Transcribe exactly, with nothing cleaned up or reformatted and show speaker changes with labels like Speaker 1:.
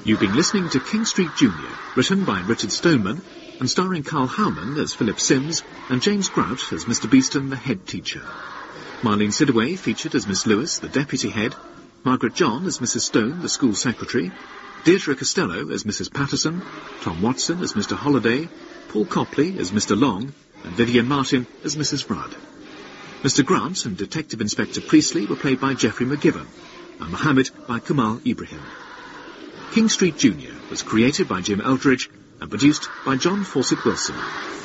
Speaker 1: You've been listening to King Street Junior, written by Richard Stoneman and starring Carl Howman as Philip Sims and James Grout as Mister Beeston, the head teacher. Marlene Sidaway featured as Miss Lewis, the deputy head, Margaret John as Missus Stone, the school secretary, Deirdre Costello as Missus Patterson, Tom Watson as Mister Holliday, Paul Copley as Mister Long, and Vivian Martin as Missus Rudd. Mister Grant and Detective Inspector Priestley were played by Geoffrey McGibbon, and Mohammed by Kamal Ibrahim. King Street Junior was created by Jim Eldridge and produced by John Fawcett Wilson.